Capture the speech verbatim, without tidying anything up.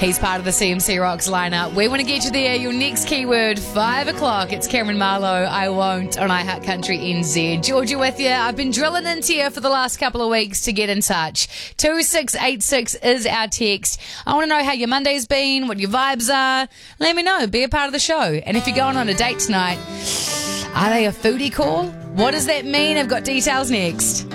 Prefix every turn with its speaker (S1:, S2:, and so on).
S1: He's part of the C M C Rocks lineup. We want to get you there. Your next keyword, five o'clock. It's Cameron Marlowe, I Won't, on iHeart Country N Z. Georgia with you. I've been drilling into you for the last couple of weeks to get in touch. two six eight six is our text. I want to know how your Monday's been, what your vibes are. Let me know. Be a part of the show. And if you're going on a date tonight, are they a foodie call? What does that mean? I've got details next.